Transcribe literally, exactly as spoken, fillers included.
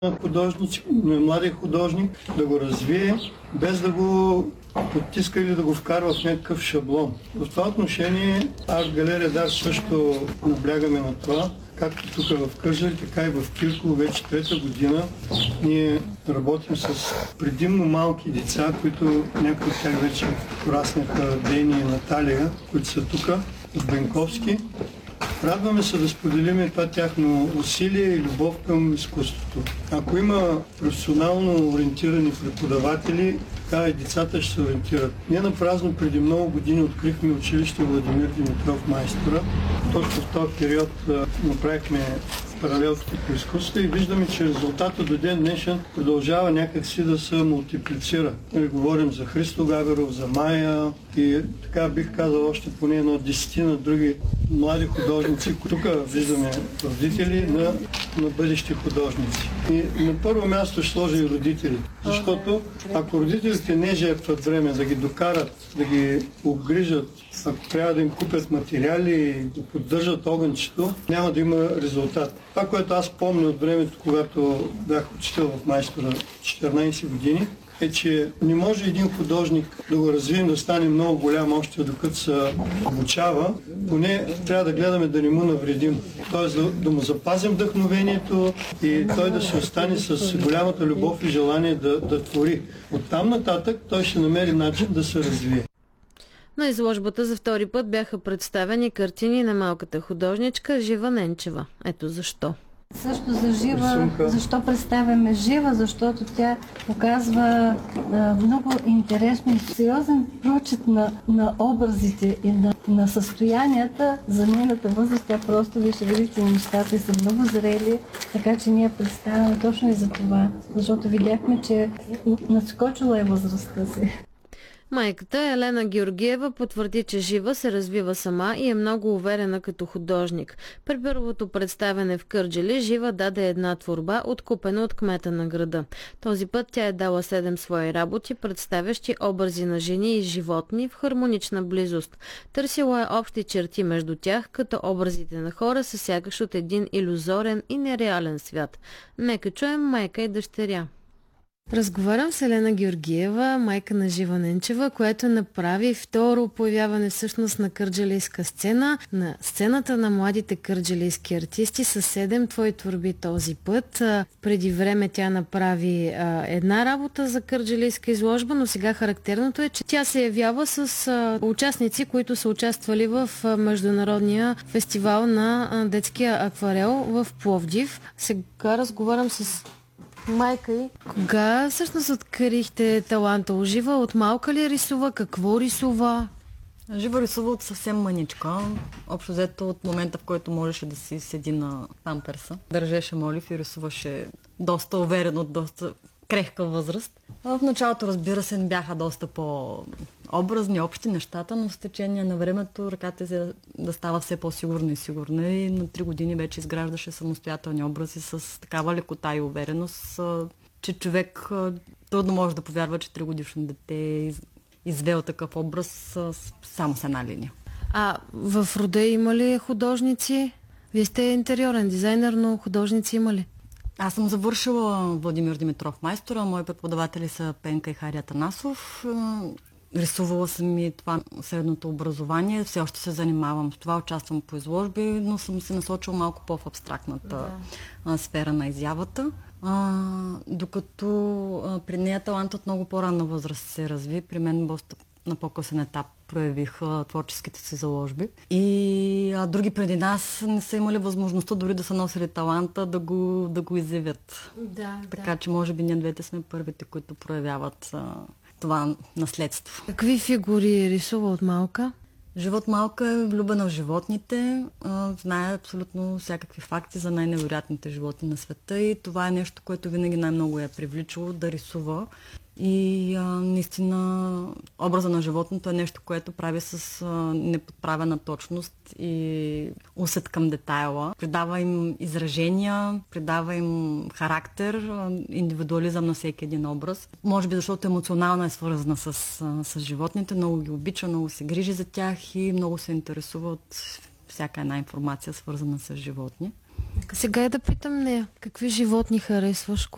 на художници, на младия художник, да го развие, без да го потиска или да го вкарва в някакъв шаблон. В това отношение арт-галерия Дар също наблягаме на това, както тук в Кърджали, така и в Кирково вече трета година. Ние работим с предимно малки деца, които някои от тях вече пораснаха, Дени и Наталия, които са тук, от Бенковски. Радваме се да споделим това тяхно усилие и любов към изкуството. Ако има професионално ориентирани преподаватели, така и децата ще се ориентират. Ние на празно преди много години открихме училище Владимир Димитров майстора. Точно в този период направихме паралелките по изкуството и виждаме, че резултатът до ден днешен продължава някакси да се мултиплицира. Ние говорим за Христо Гагаров, за Майя и така бих казал още поне едно десетина други млади художници. Тук виждаме родители на, на бъдещи художници. И на първо място ще сложа и родители, защото ако родителите не жертват време да ги докарат, да ги обгрижат, ако трябва да им купят материали и да поддържат огънчето, няма да има резултат. Това, което аз помня от времето, когато бях учител в майстора четиринайсет години, е, че не може един художник да го развием да стане много голям още докато се обучава, поне трябва да гледаме да не му навредим. Тоест да, да му запазим вдъхновението и той да се остане с голямата любов и желание да, да твори. Оттам нататък той ще намери начин да се развие. На изложбата за втори път бяха представени картини на малката художничка Жива Ненчева. Ето защо. Също за Жива, защо представяме Жива, защото тя показва а, много интересно и сериозен прочит на, на образите и на, на състоянията за нейната възраст. Тя просто, вие ще видите, нещата са много зрели, така че ние представяме точно и за това, защото видяхме, че надскочила е възрастта си. Майката Елена Георгиева потвърди, че Жива се развива сама и е много уверена като художник. При първото представяне в Кърджали Жива даде една творба, откупена от кмета на града. Този път тя е дала седем свои работи, представящи образи на жени и животни в хармонична близост. Търсила е общи черти между тях, като образите на хора са сякаш от един илюзорен и нереален свят. Нека чуем майка и дъщеря. Разговарям с Елена Георгиева, майка на Жива Ненчева, която направи второ появяване всъщност на кърджалийска сцена, на сцената на младите кърджалийски артисти с седем твои творби този път. Преди време тя направи а, една работа за кърджалийска изложба, но сега характерното е, че тя се явява с а, участници, които са участвали в а, Международния фестивал на а, детския акварел в Пловдив. Сега разговарям с майка и. Кога всъщност открихте таланта у Жива? От малка ли рисува? Какво рисува? Жива рисува от съвсем мъничка. Общо взето от момента, в който можеше да си седи на памперса. Държеше молив и рисуваше доста уверено, доста крехка възраст. В началото, разбира се, бяха доста по-образни, общи нещата, но с течение на времето ръката е да става все по-сигурна и сигурна. И на три години вече изграждаше самостоятелни образи с такава лекота и увереност, че човек трудно може да повярва, че тригодишно дете е извел такъв образ само с една линия. А в рода има ли художници? Вие сте интериорен дизайнер, но художници има ли? Аз съм завършила Владимир Димитров майстора, мои преподаватели са Пенка и Хари Атанасов. Рисувала съм и това средното образование, все още се занимавам с това, участвам по изложби, но съм се насочила малко по-в абстрактната да. сфера на изявата. А, докато а, при нея талантът много по-ранна възраст се разви, при мен доста на по-късен етап проявих а, творческите си заложби. И а, други преди нас не са имали възможността дори да са носили таланта да го, да го изявят. Да, така да. че може би ние двете сме първите, които проявяват а, това наследство. Какви фигури рисува от малка? Живот малка е влюбена в животните, а, знае абсолютно всякакви факти за най-невероятните животни на света и това е нещо, което винаги най-много я е привличало да рисува. И а, наистина образа на животното е нещо, което прави с а, неподправена точност и усет към детайла. Придава им изражения, придава им характер, а, индивидуализъм на всеки един образ. Може би защото емоционално е свързана с, а, с животните, много ги обича, много се грижи за тях и много се интересува от всяка една информация, свързана с животни. Сега е да питам нея, какви животни харесваш?